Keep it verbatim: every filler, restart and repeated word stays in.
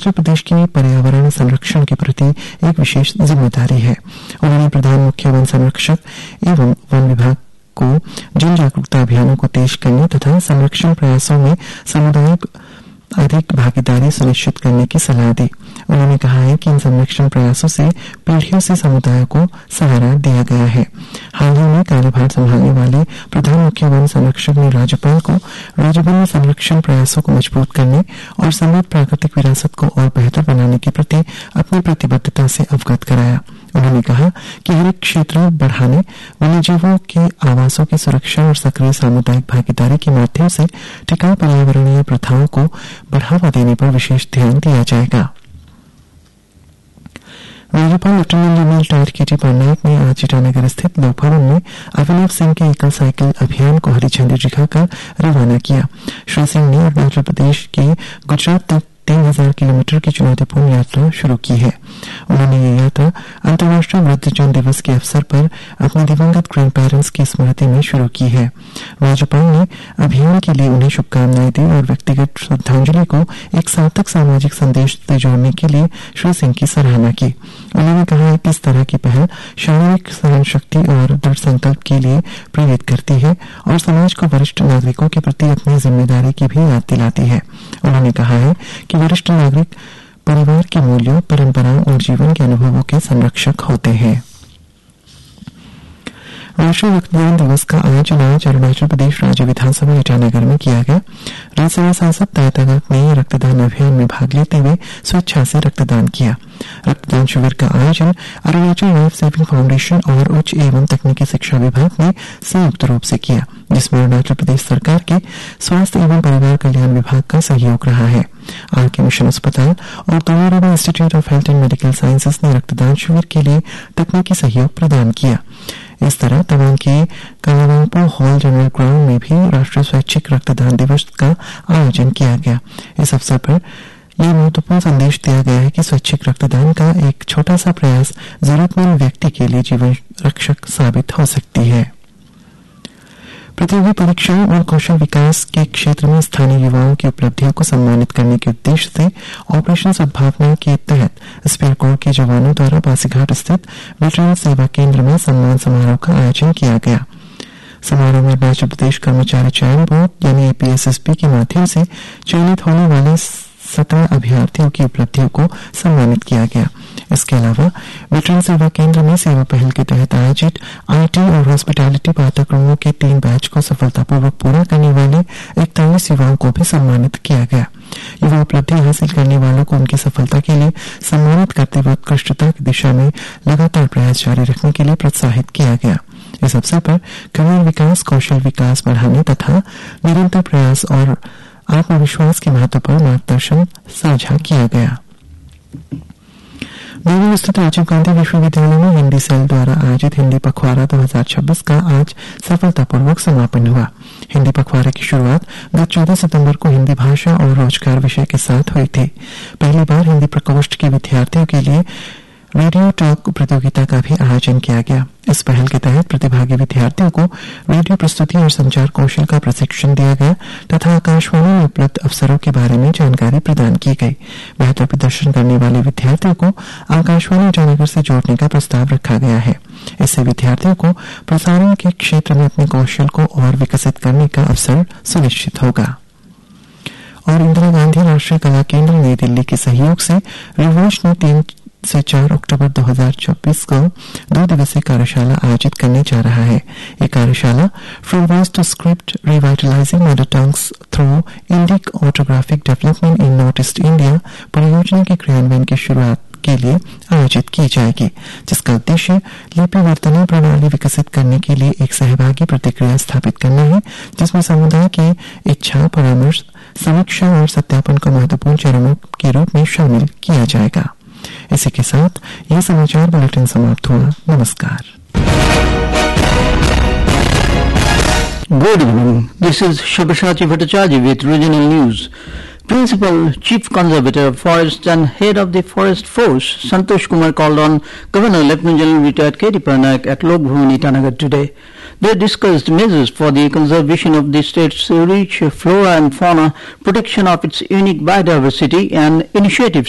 अरुणाचल प्रदेश की पर्यावरण संरक्षण के प्रति एक विशेष जिम्मेदारी है। उन्होंने प्रधान मुख्य वन संरक्षक एवं वन विभाग को जन जागरूकता अभियानों को तेज करने तथा संरक्षण प्रयासों में सामुदायिक अधिक भागीदारी सुनिश्चित करने की सलाह दी। उन्होंने कहा है कि इन संरक्षण प्रयासों से पीढ़ियों से समुदाय को सहारा दिया गया है। हाल ही में कार्यभार संभालने वाले प्रधान मुख्य वन संरक्षक ने राज्यपाल को राज्यभर में संरक्षण प्रयासों को मजबूत करने और समृद्ध प्राकृतिक विरासत को और बेहतर बनाने के प्रति अपनी प्रतिबद्धता से अवगत कराया। उन्होंने कहा कि हरित क्षेत्र बढ़ाने, वन्यजीवों के आवासों की सुरक्षा और सक्रिय सामुदायिक भागीदारी के माध्यम से टिकाऊ पर्यावरणीय प्रथाओं को बढ़ावा देने पर विशेष ध्यान दिया जाएगा। राज्यपाल लेफ्टिनेंट जनरल टायर के टी पटनायक ने आज ईटानगर स्थित लोक भवन में अभिनव सिंह के एकल साइकिल अभियान को हरी झंडी दिखाकर रवाना किया। श्री सिंह ने अरुणाचल प्रदेश के गुजरात तक तीन हजार किलोमीटर की चुनौतीपूर्ण यात्रा शुरू की है। उन्होंने ये यात्रा अंतर्राष्ट्रीय वृद्धजन दिवस के अवसर पर अपने दिवंगत ग्रैंड पेरेंट्स की स्मृति में शुरू की है। राज्यपाल ने अभियान के लिए उन्हें शुभकामनाएं दी और व्यक्तिगत श्रद्धांजलि को एक सार्थक सामाजिक संदेश से जोड़ने के लिए श्री सिंह की सराहना की। उन्होंने कहा है कि इस तरह की पहल शारीरिक सहन शक्ति और दृढ़ संकल्प के लिए प्रेरित करती है और समाज को वरिष्ठ नागरिकों के प्रति अपनी जिम्मेदारी की भी याद दिलाती है। उन्होंने कहा है कि वरिष्ठ नागरिक परिवार के मूल्यों, परंपराओं और जीवन के अनुभवों के संरक्षक होते हैं। राष्ट्रीय रक्तदान दिवस का आयोजन आज अरुणाचल प्रदेश राज्य विधानसभा ईटानगर में किया गया। राज्यसभा सांसद ताय तागाक ने रक्तदान अभियान में भाग लेते हुए स्वेच्छा से रक्तदान किया। रक्तदान शिविर का आयोजन अरुणाचल लाइफ सेविंग फाउंडेशन और उच्च एवं तकनीकी शिक्षा विभाग ने संयुक्त रूप से किया, जिसमें अरुणाचल प्रदेश सरकार के स्वास्थ्य एवं परिवार कल्याण विभाग का सहयोग रहा है। आर के मिशन अस्पताल और तोलाराबा institute of health and medical sciences ने रक्तदान शिविर के लिए तकनीकी सहयोग प्रदान किया। इस तरह तवांग के कालावांगपो हॉल जनरल ग्राउंड में भी राष्ट्रीय स्वैच्छिक रक्तदान दिवस का आयोजन किया गया। इस अवसर पर यह महत्वपूर्ण संदेश दिया गया है कि स्वैच्छिक रक्तदान का एक छोटा सा प्रयास जरूरतमंद व्यक्ति के लिए जीवन रक्षक साबित हो सकती है। प्रतियोगी परीक्षाओं और कौशल विकास के क्षेत्र में स्थानीय युवाओं की उपलब्धियों को सम्मानित करने के उद्देश्य से ऑपरेशन सद्भावना के तहत स्पेयर कोर के जवानों द्वारा पासीघाट स्थित वेटरन सेवा केंद्र में सम्मान समारोह का आयोजन किया गया। समारोह में अरुणाचल प्रदेश कर्मचारी चयन बोर्ड यानी A P S S P के माध्यम से चयनित होने वाले सत्रह अभ्यर्थियों की उपलब्धियों को सम्मानित किया गया। इसके अलावा वेटरन सेवा केंद्र में सेवा पहल के तहत आयोजित आईटी और हॉस्पिटैलिटी पाठ्यक्रमों के तीन बैच को सफलतापूर्वक पूरा करने वाले इकतालीस युवाओं को भी सम्मानित किया गया। युवा उपलब्धि हासिल करने वालों को उनकी सफलता के लिए सम्मानित करते हुए उत्कृष्टता की दिशा में लगातार प्रयास जारी रखने के लिए प्रोत्साहित किया गया। इस अवसर पर करियर विकास, कौशल विकास बढ़ाने तथा निरंतर प्रयास और आत्मविश्वास के महत्व पर मार्गदर्शन साझा किया गया। बेंगलुरु स्थित राजीव गांधी विश्वविद्यालय में हिंदी सेल द्वारा आयोजित हिंदी पखवाड़ा दो हजार छब्बीस का आज सफलतापूर्वक समापन हुआ। हिंदी पखवाड़े की शुरुआत गत चौदह सितंबर को हिंदी भाषा और रोजगार विषय के साथ हुई थी। पहली बार हिंदी प्रकोष्ठ के विद्यार्थियों के लिए रेडियो टॉक प्रतियोगिता का भी आयोजन किया गया। इस पहल के तहत प्रतिभागी विद्यार्थियों को रेडियो प्रस्तुति और संचार कौशल का प्रशिक्षण दिया गया तथा आकाशवाणी में उपलब्ध अवसरों के बारे में जानकारी प्रदान की गई। बेहतर प्रदर्शन करने वाले विद्यार्थियों को आकाशवाणी ईटानगर से जोड़ने का प्रस्ताव रखा गया है। इससे विद्यार्थियों को प्रसारण के क्षेत्र में अपने कौशल को और विकसित करने का अवसर सुनिश्चित होगा। और इंदिरा गांधी राष्ट्रीय कला केंद्र नई दिल्ली के सहयोग से रिवोश ने तीन से चार अक्टूबर दो हजार छब्बीस को दो दिवसीय कार्यशाला आयोजित करने जा रहा है। ये कार्यशाला from voice to script revitalising mother tongues through Indic autographic development in north east India परियोजना के क्रियान्वयन की शुरुआत के लिए आयोजित की जाएगी, जिसका उद्देश्य लिपि वर्तनी प्रणाली विकसित करने के लिए एक सहभागी प्रतिक्रिया स्थापित करना है, जिसमें समुदाय की इच्छा, परामर्श, समीक्षा और सत्यापन को महत्वपूर्ण चरणों के रूप में शामिल किया जाएगा। इसी के साथ यह समाचार बुलेटिन समाप्त हुआ। नमस्कार। Good evening. This is Shubhashachi Bhattacharya with Regional News. Principal Chief Conservator of Forests and Head of the Forest Force, Santosh Kumar, called on Governor Lieutenant General retired K T Pratnaik at Lok Bhavan Itanagar today. They discussed measures for the conservation of the state's rich flora and fauna, protection of its unique biodiversity, and initiatives